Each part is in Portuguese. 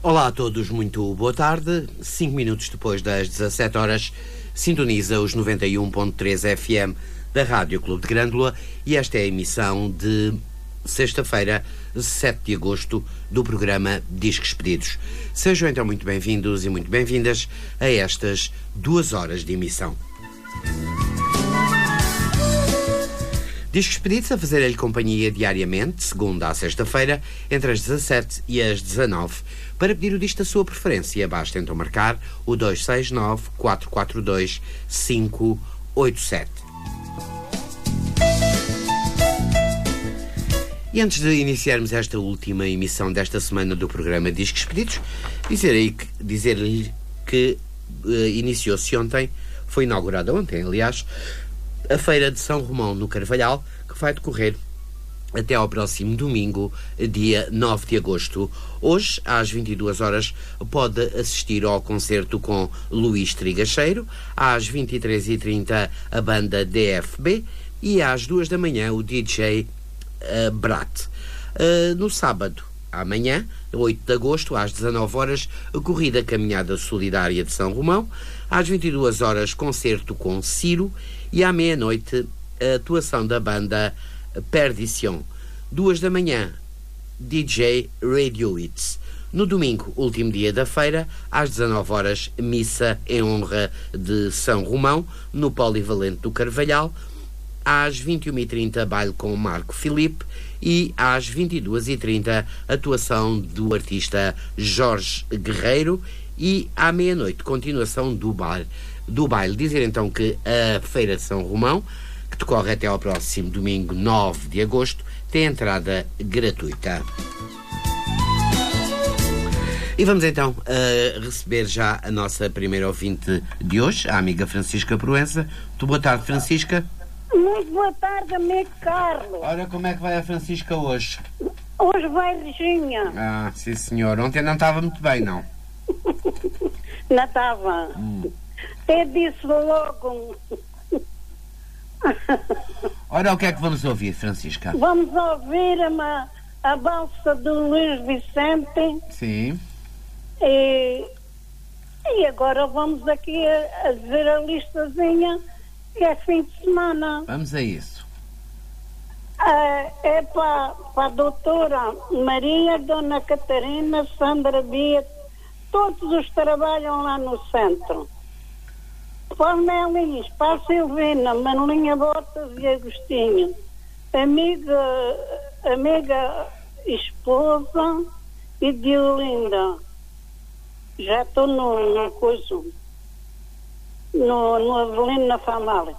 Olá a todos, muito boa tarde. 5 minutos depois das 17 horas, sintoniza os 91.3 FM da Rádio Clube de Grândola e esta é a emissão de sexta-feira, 7 de agosto, do programa Discos Pedidos. Sejam então muito bem-vindos e muito bem-vindas a estas 2 horas de emissão. Discos Pedidos a fazer-lhe companhia diariamente, segunda à sexta-feira, entre as 17 e as 19. Para pedir o disco da sua preferência, basta então marcar o 269-442-587. E antes de iniciarmos esta última emissão desta semana do programa Discos Pedidos, dizer-lhe que iniciou-se ontem, foi inaugurada ontem, aliás, a Feira de São Romão no Carvalhal, que vai decorrer até ao próximo domingo, dia 9 de agosto. Hoje, às 22 horas, pode assistir ao concerto com Luís Trigacheiro, às 23h30 a banda DFB e às 2 da manhã o DJ Brat. No sábado, amanhã, 8 de agosto, às 19 horas, a corrida caminhada solidária de São Romão, às 22 horas, concerto com Ciro e à meia-noite, a atuação da banda Perdition. 2 da manhã, DJ Radio Hits. No domingo, último dia da feira, às 19 horas, missa em honra de São Romão, no Polivalente do Carvalhal. Às 21h30, baile com Marco Filipe e às 22h30, atuação do artista Jorge Guerreiro e à meia-noite, continuação do baile. Dizer então que a Feira de São Romão, que decorre até ao próximo domingo 9 de agosto, tem entrada gratuita. E vamos então receber já a nossa primeira ouvinte de hoje, a amiga Francisca Proença. Muito boa tarde, Francisca. Muito boa tarde, amigo Carlos. Ora, como é que vai a Francisca hoje? Hoje vai Reginha. Ah, sim senhor. Ontem não estava muito bem, não? Não estava. Até disse logo. Ora, o que é que vamos ouvir, Francisca? Vamos ouvir a balsa do Luís Vicente. Sim. E agora vamos aqui a dizer a listazinha, que é fim de semana. Vamos a isso. É para a doutora Maria, Dona Catarina, Sandra Bia, todos os que trabalham lá no centro. Para a Melis, para a Silvina, Manulinha Botas e Agostinho, amiga esposa e Diolinda. Já estou no coisa, no Avelino na Família.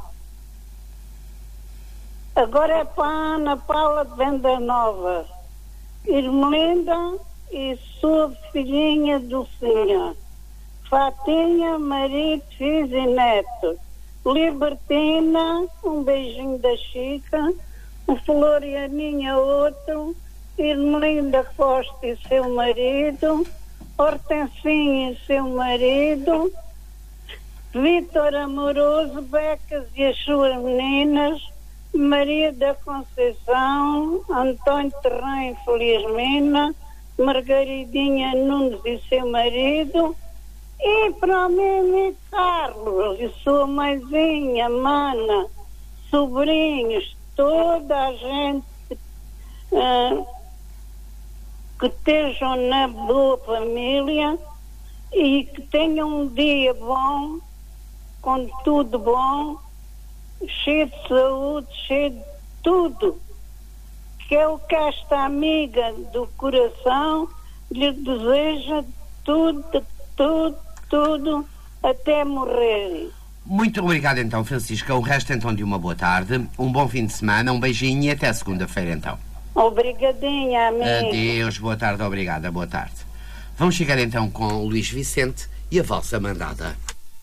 Agora é para a Ana Paula de Venda Nova, Irmelinda e sua filhinha Dulcinha, Fatinha, marido, filhos e netos, Libertina, um beijinho da Chica, o Florianinha outro, Irmelinda Costa e seu marido, Hortensinha e seu marido, Vítor Amoroso, Becas e as suas meninas, Maria da Conceição, António Terrém e Felizmina, Margaridinha Nunes e seu marido, e para o meu amigo Carlos e sua mãezinha, Mana, sobrinhos, toda a gente que estejam na boa família e que tenham um dia bom, com tudo bom, cheio de saúde, cheio de tudo, que é o que esta amiga do coração lhe deseja, tudo, até morrer. Muito obrigado então, Francisca. O resto então de uma boa tarde, um bom fim de semana, um beijinho e até segunda-feira então. Obrigadinha, amiga. Adeus, boa tarde, obrigada, boa tarde. Vamos chegar então com o Luís Vicente e a valsa mandada.